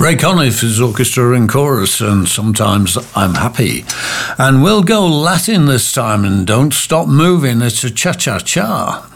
Ray Conniff is orchestra and chorus, and Sometimes I'm Happy. And we'll go Latin this time, and Don't Stop Moving. It's a cha-cha-cha.